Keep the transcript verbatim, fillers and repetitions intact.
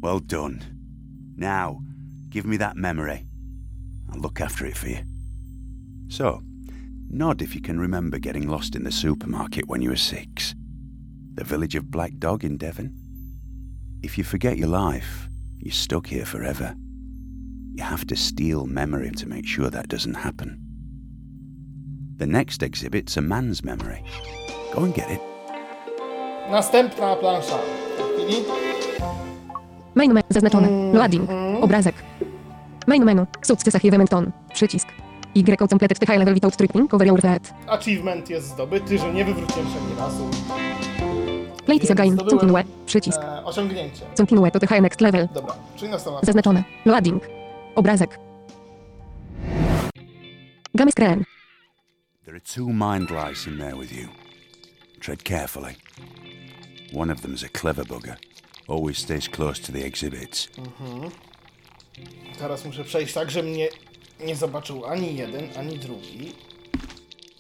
Well done. Now, give me that memory. I'll look after it for you. So, nod if you can remember getting lost in the supermarket when you were six. The village of Black Dog in Devon. If you forget your life, you're stuck here forever. You have to steal memory to make sure that doesn't happen. The next exhibit's a man's memory. Go and get it. Następna plansza. W tej chwili. Main menu zaznaczone. Loading. Obrazek. Main menu. Success achievement on. Przycisk. Y completed the high level without tripping cover your head. Achievement jest zdobyty, że nie wywróciłem się ani razu. Play this again. Continue. Przycisk. E, osiągnięcie. Continue to the high next level. Dobra, czyli następna. Zaznaczone. Loading. Obrazek. Game screen. There are two mind lice in there with you. Tread carefully. One of them's a clever bugger. Always stays close to the exhibits. Mhm. Teraz muszę przejść tak, że mnie nie zobaczył ani jeden, ani drugi.